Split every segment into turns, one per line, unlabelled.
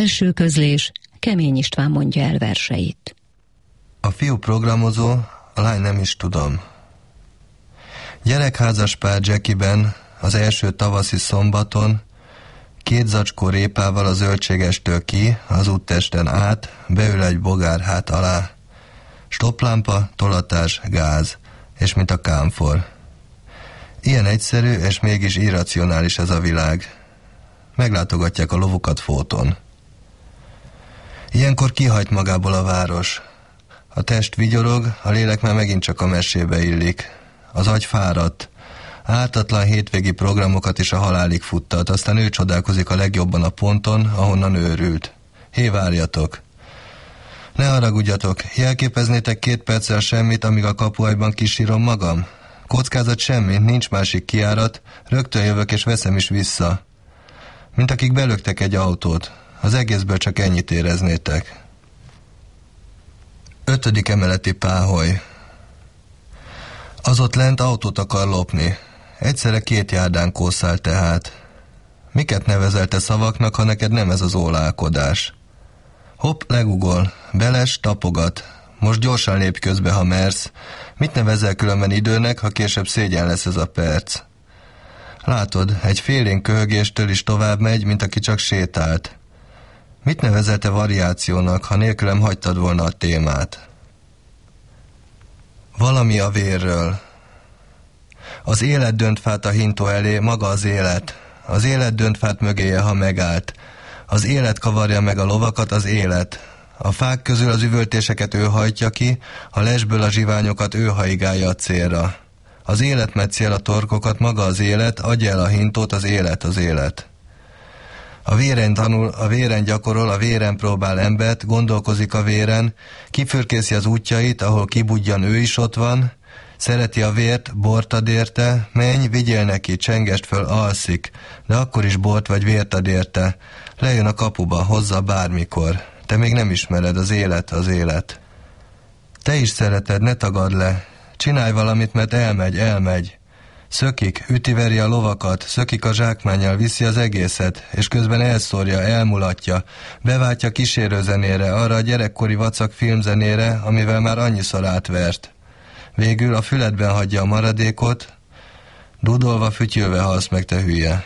Belső közlés, Kemény István mondja el verseit.
A fiú programozó, a lány nem is tudom. Gyerekházas pár Jackiben az első tavaszi szombaton 2 zacskó répával a zöldségestől ki, az úttesten át, beül egy bogár hát alá. Stopplámpa, tolatás, gáz, és mint a kámfor. Ilyen egyszerű, és mégis irracionális ez a világ. Meglátogatják a lovukat fóton. Ilyenkor kihajt magából a város. A test vigyorog, a lélek már megint csak a mesébe illik. Az agy fáradt. Ártatlan hétvégi programokat is a halálig futtat, aztán ő csodálkozik a legjobban a ponton, ahonnan őrült. Hé, várjatok! Ne haragudjatok, jelképeznétek 2 perccel semmit, amíg a kapuajban kisírom magam? Kockázat semmi, nincs másik kijárat, rögtön jövök és veszem is vissza. Mint akik belöktek egy autót, az egészből csak ennyit éreznétek. 5. emeleti páholy. Az ott lent autót akar lopni. Egyszerre 2 járdán kószál tehát. Miket nevezel te szavaknak, ha neked nem ez az ólálkodás? Hopp, legugol, beles, tapogat. Most gyorsan lépj közbe, ha mersz. Mit nevezel különben időnek, ha később szégyen lesz ez a perc? Látod, egy félénk köhögéstől is tovább megy, mint aki csak sétált. Mit nevezel te variációnak, ha nélkülem hagytad volna a témát? Valami a vérről. Az élet dönt fát a hintó elé, maga az élet. Az élet dönt fát mögéje, ha megállt. Az élet kavarja meg a lovakat, az élet. A fák közül az üvöltéseket ő hajtja ki, a lesből a zsiványokat ő haigálja a célra. Az élet metszél a torkokat, maga az élet, adja el a hintót, az élet, az élet. A véren tanul, a véren gyakorol, a véren próbál embert, gondolkozik a véren, kifürkészi az útjait, ahol kibudjan ő is ott van, szereti a vért, bort ad érte, menj, vigyél neki, csengest föl, alszik, de akkor is bort vagy vért ad érte, lejön a kapuba, hozza bármikor, te még nem ismered, az élet, az élet. Te is szereted, ne tagadd le, csinálj valamit, mert elmegy. Szökik, ütiveri a lovakat, szökik a zsákmánnyal, viszi az egészet, és közben elszórja, elmulatja, beváltja kísérőzenére, arra a gyerekkori vacak filmzenére, amivel már annyiszor átvert. Végül a füledben hagyja a maradékot, dudolva, fütyülve halsz meg, te hülye.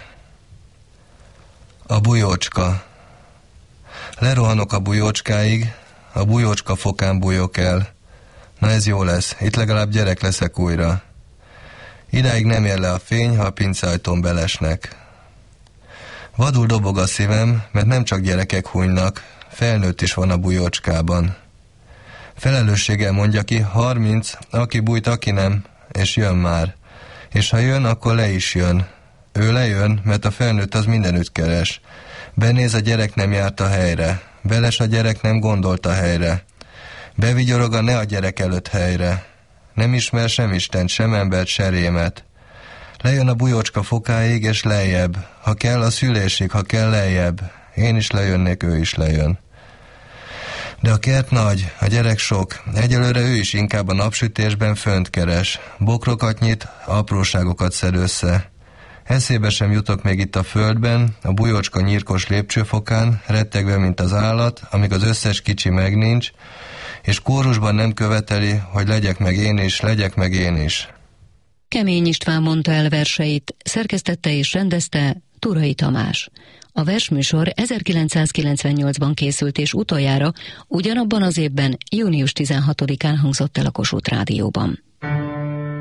A bujócska. Lerohanok a bujócskáig, a bujócska fokán bújok el. Na ez jó lesz, itt legalább gyerek leszek újra. Idáig nem ér le a fény, ha a pinceajtón belesnek. Vadul dobog a szívem, mert nem csak gyerekek hunynak, felnőtt is van a bujócskában. Felelősséggel mondja ki, 30, aki bújt, aki nem, és jön már. És ha jön, akkor le is jön. Ő lejön, mert a felnőtt az mindenütt keres. Benéz, a gyerek nem járt a helyre. Beles, a gyerek nem gondolt a helyre. Bevigyorog a ne a gyerek előtt helyre. Nem ismer sem Istent, sem embert, se rémet. Lejön a bujócska fokáig, és lejjebb. Ha kell, a szülésig, ha kell, lejjebb. Én is lejönnék, ő is lejön. De a kert nagy, a gyerek sok. Egyelőre ő is inkább a napsütésben fönt keres. Bokrokat nyit, apróságokat szed össze. Eszébe sem jutok még itt a földben, a bujócska nyírkos lépcsőfokán, rettegve, mint az állat, amíg az összes kicsi meg nincs, és kórusban nem követeli, hogy legyek meg én is.
Kemény István mondta el verseit, szerkesztette és rendezte Turai Tamás. A versműsor 1998-ban készült, és utoljára ugyanabban az évben, június 16-án hangzott el a Kossuth Rádióban.